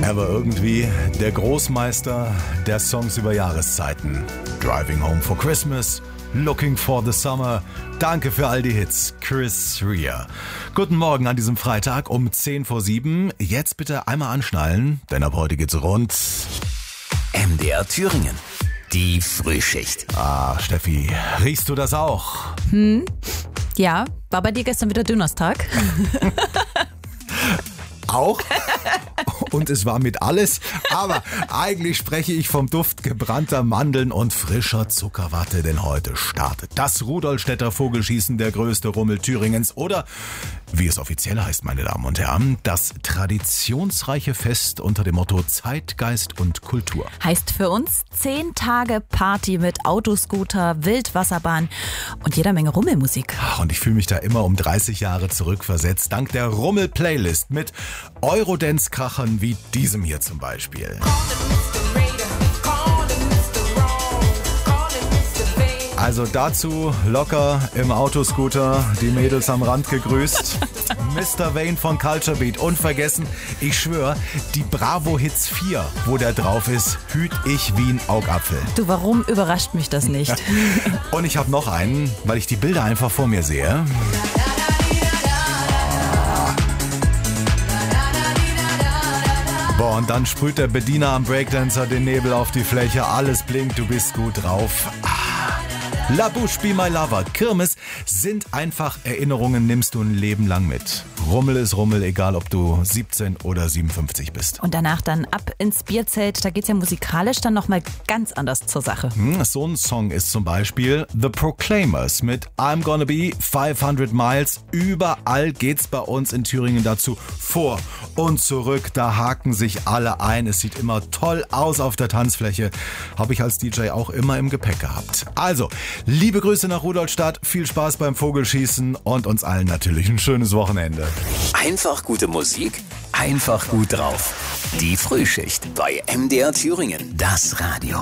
Er war irgendwie der Großmeister der Songs über Jahreszeiten. Driving Home for Christmas, Looking for the Summer. Danke für all die Hits, Chris Rea. Guten Morgen an diesem Freitag um 6:10. Jetzt bitte einmal anschnallen, denn ab heute geht's rund. MDR Thüringen. Die Frühschicht. Ah, Steffi, riechst du das auch? Ja, war bei dir gestern wieder Donnerstag? Auch? Und es war mit alles, aber eigentlich spreche ich vom Duft gebrannter Mandeln und frischer Zuckerwatte, denn heute startet das Rudolstädter Vogelschießen, der größte Rummel Thüringens, oder wie es offiziell heißt, meine Damen und Herren, das traditionsreiche Fest unter dem Motto Zeitgeist und Kultur. Heißt für uns 10 Tage Party mit Autoscooter, Wildwasserbahn und jeder Menge Rummelmusik. Und ich fühle mich da immer um 30 Jahre zurückversetzt, dank der Rummel-Playlist mit Eurodance-Krachern wie diesem hier zum Beispiel. Also dazu locker im Autoscooter, die Mädels am Rand gegrüßt. Mr. Wayne von Culture Beat. Unvergessen, ich schwöre, die Bravo Hits 4, wo der drauf ist, hüt ich wie ein Augapfel. Du, warum überrascht mich das nicht? Und ich habe noch einen, weil ich die Bilder einfach vor mir sehe. Boah, und dann sprüht der Bediener am Breakdancer den Nebel auf die Fläche. Alles blinkt, du bist gut drauf. La Bouche Be My Lover. Kirmes sind einfach Erinnerungen, nimmst du ein Leben lang mit. Rummel ist Rummel, egal ob du 17 oder 57 bist. Und danach dann ab ins Bierzelt, da geht's ja musikalisch dann nochmal ganz anders zur Sache. So ein Song ist zum Beispiel The Proclaimers mit I'm Gonna Be 500 Miles. Überall geht's bei uns in Thüringen dazu vor und zurück. Da haken sich alle ein. Es sieht immer toll aus auf der Tanzfläche. Habe ich als DJ auch immer im Gepäck gehabt. Also, liebe Grüße nach Rudolstadt, viel Spaß beim Vogelschießen und uns allen natürlich ein schönes Wochenende. Einfach gute Musik, einfach gut drauf. Die Frühschicht bei MDR Thüringen. Das Radio.